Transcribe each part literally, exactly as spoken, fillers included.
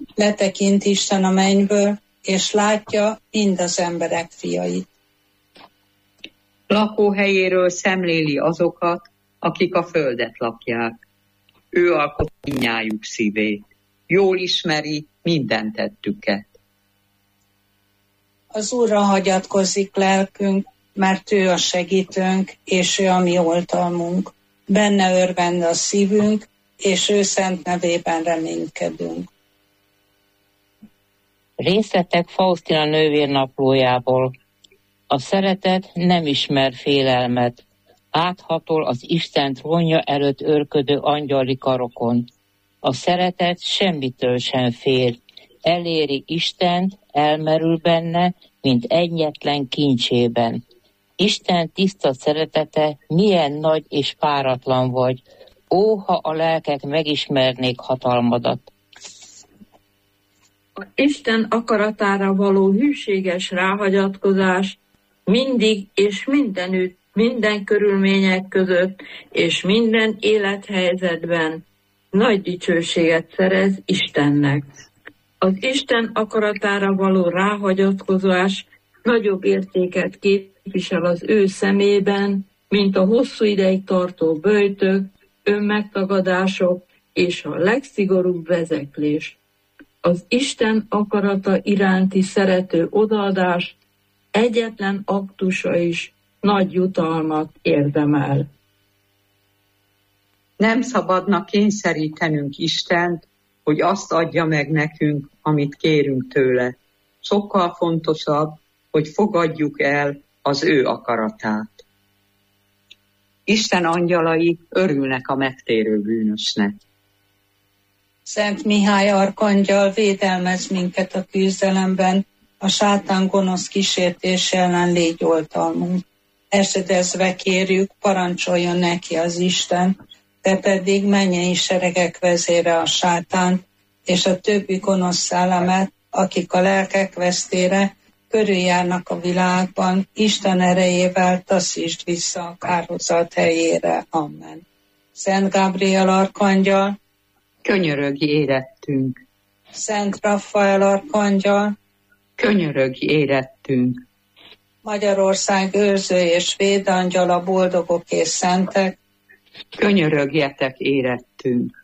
letekint Isten a mennyből, és látja mind az emberek fiait. Lakóhelyéről szemléli azokat, akik a földet lakják. Ő alkot mindnyájuk szívét. Jól ismeri minden tettüket. Az Úrra hagyatkozik lelkünk, mert ő a segítőnk, és ő a mi oltalmunk. Benne örvend a szívünk, és ő szent nevében reménykedünk. Részletek Faustina nővér naplójából. A szeretet nem ismer félelmet, áthatol az Isten trónja előtt őrködő angyali karokon. A szeretet semmitől sem fél, eléri Istent, elmerül benne, mint egyetlen kincsében. Isten tiszta szeretete milyen nagy és páratlan vagy, ó, ha a lelkek megismernék hatalmadat. Isten akaratára való hűséges ráhagyatkozás mindig és mindenütt, minden körülmények között és minden élethelyzetben nagy dicsőséget szerez Istennek. Az Isten akaratára való ráhagyatkozás nagyobb értéket képvisel az ő szemében, mint a hosszú ideig tartó böjtök, önmegtagadások és a legszigorúbb vezeklés. Az Isten akarata iránti szerető odaadás egyetlen aktusa is nagy jutalmat érdemel. Nem szabadna kényszerítenünk Istent, hogy azt adja meg nekünk, amit kérünk tőle. Sokkal fontosabb, hogy fogadjuk el az ő akaratát. Isten angyalai örülnek a megtérő bűnösnek. Szent Mihály arkangyal védelmez minket a küzdelemben, a sátán gonosz kísértés ellen légy oltalmunk. Esedezve kérjük, parancsoljon neki az Isten, te pedig mennyei seregek vezére a sátán, és a többi gonosz szellemet, akik a lelkek vesztére körüljárnak a világban, Isten erejével taszítsd vissza a kárhozat helyére. Amen. Szent Gabriel arkangyal, könyörögj érettünk. Szent Raffael arkangyal, könyörögj érettünk. Magyarország őrző és védangyala, boldogok és szentek, könyörögjetek érettünk.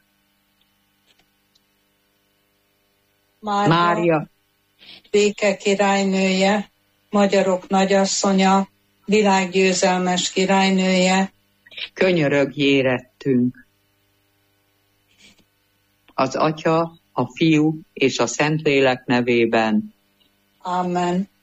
Mária, Mária, béke királynője, magyarok nagyasszonya, világgyőzelmes királynője, könyörögj érettünk. Az Atya, a Fiú és a Szentlélek nevében. Amen.